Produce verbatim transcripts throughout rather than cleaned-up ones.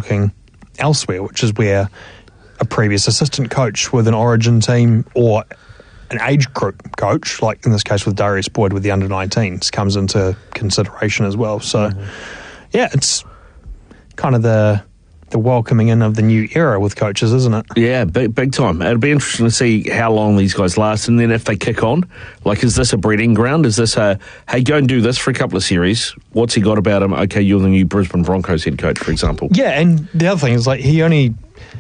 looking elsewhere, which is where a previous assistant coach with an Origin team or an age group coach, like in this case with Darius Boyd with the under nineteens, comes into consideration as well. So, mm-hmm. yeah, it's kind of the the welcoming in of the new era with coaches, isn't it? Yeah, big, big time. It'll be interesting to see how long these guys last, and then if they kick on, like, is this a breeding ground? Is this a, hey, go and do this for a couple of series? What's he got about him? Okay, you're the new Brisbane Broncos head coach, for example. Yeah, and the other thing is, like, he only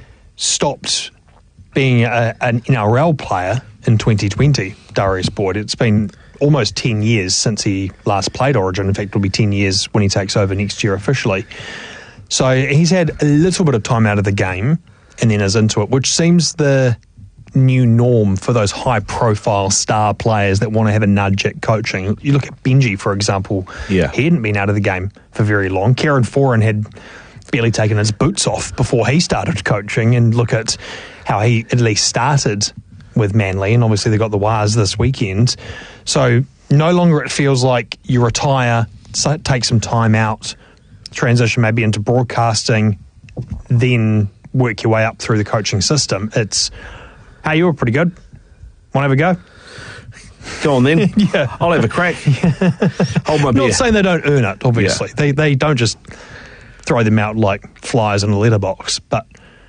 stopped being a, an N R L player in twenty twenty, Darius Boyd. It's been almost ten years since he last played Origin. In fact, it'll be ten years when he takes over next year officially. So he's had a little bit of time out of the game and then is into it, which seems the new norm for those high-profile star players that want to have a nudge at coaching. You look at Benji, for example. Yeah. He hadn't been out of the game for very long. Kieran Foran had barely taken his boots off before he started coaching, and look at how he at least started with Manly, and obviously they got the Wars this weekend. So no longer it feels like you retire, take some time out, transition maybe into broadcasting, then work your way up through the coaching system. It's, hey, you were pretty good. Want to have a go? Go on then. Yeah. I'll have a crack. Hold my beer. Not saying they don't earn it, obviously. Yeah. They they don't just throw them out like flies in a letterbox, but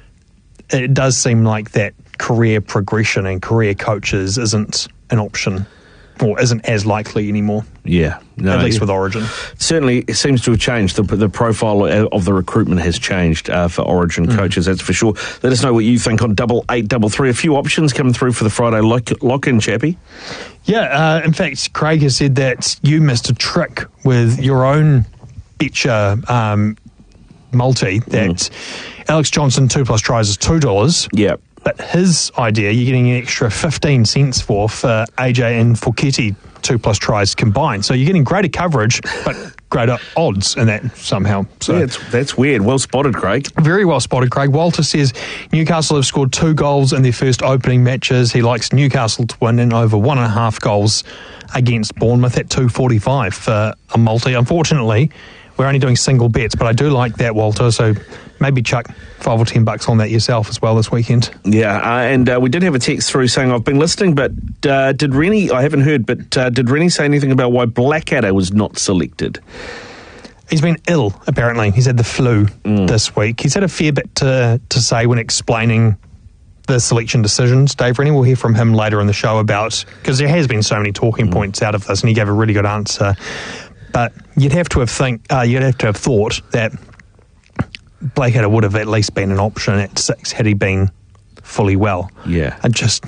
it does seem like that career progression and career coaches isn't an option, or isn't as likely anymore. Yeah. No, at least yeah. with Origin. Certainly, it seems to have changed. The, the profile of the recruitment has changed uh, for Origin mm. coaches, that's for sure. Let us know what you think on double eight double three. A few options coming through for the Friday lock, lock-in, Chappie. Yeah, uh, in fact, Craig has said that you missed a trick with your own Betcher um, multi, that mm. Alex Johnson two plus tries is two dollars. Yeah. But his idea, you're getting an extra fifteen cents for for A J and Foketi two plus tries combined. So you're getting greater coverage, but greater odds in that somehow. So yeah, it's, that's weird. Well spotted, Craig. Very well spotted, Craig. Walter says Newcastle have scored two goals in their first opening matches. He likes Newcastle to win and over one and a half goals against Bournemouth at two forty-five for a multi. Unfortunately, we're only doing single bets, but I do like that, Walter, so maybe chuck five or ten bucks on that yourself as well this weekend. Yeah, uh, and uh, we did have a text through saying, I've been listening, but uh, did Rennie, I haven't heard, but uh, did Rennie say anything about why Blackadder was not selected? He's been ill, apparently. He's had the flu mm. this week. He's had a fair bit to, to say when explaining the selection decisions. Dave Rennie, we'll hear from him later in the show about, because there has been so many talking mm. points out of this, and he gave a really good answer. But you'd have to have think, uh, you'd have to have thought that Blackadder would have at least been an option at six had he been fully well. Yeah. And just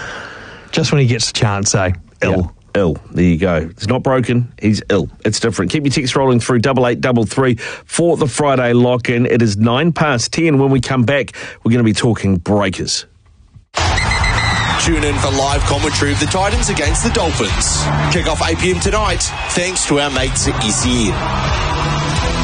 just when he gets a chance, eh? Ill. Yeah. Ill. There you go. He's not broken. He's ill. It's different. Keep your text rolling through double eight double three for the Friday lock-in. It is nine past ten. When we come back, we're going to be talking Breakers. Tune in for live commentary of the Titans against the Dolphins. Kick off eight p.m. tonight, thanks to our mates at E C N.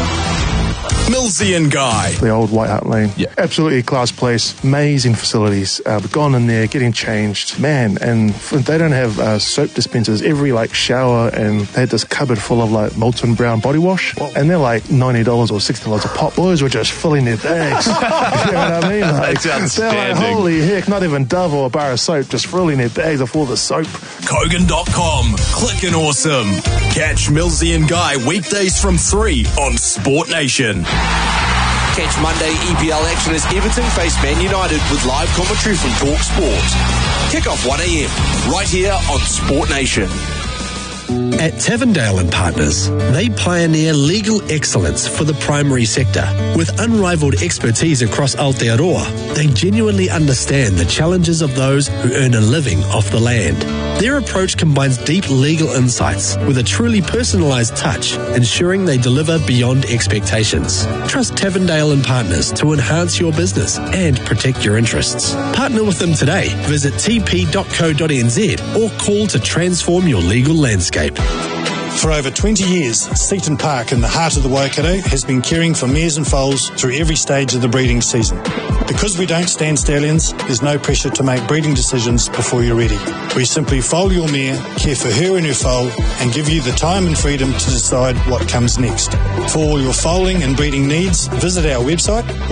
Millsy and Guy. The old White Hart Lane. Yeah. Absolutely a class place. Amazing facilities. Uh, we've gone in there, getting changed. Man, and they don't have uh, soap dispensers. Every, like, shower, and they had this cupboard full of, like, Molton Brown body wash. Whoa. And they're, like, ninety dollars or sixty dollars a pop. Boys were just filling their bags. You know what I mean? Like, That's they're like, holy heck, not even Dove or a bar of soap, just filling their bags of all the soap. Kogan dot com. Clickin' awesome. Catch Millsy and Guy weekdays from three on Sport Nation. Catch Monday E P L action as Everton face Man United with live commentary from Talk Sport. Kick off one a.m. right here on Sport Nation. At Tavendale and Partners, they pioneer legal excellence for the primary sector. With unrivaled expertise across Aotearoa, they genuinely understand the challenges of those who earn a living off the land. Their approach combines deep legal insights with a truly personalised touch, ensuring they deliver beyond expectations. Trust Tavendale and Partners to enhance your business and protect your interests. Partner with them today. Visit t p dot co dot n z or call to transform your legal landscape. For over twenty years, Seaton Park in the heart of the Waikato has been caring for mares and foals through every stage of the breeding season. Because we don't stand stallions, there's no pressure to make breeding decisions before you're ready. We simply foal your mare, care for her and her foal, and give you the time and freedom to decide what comes next. For all your foaling and breeding needs, visit our website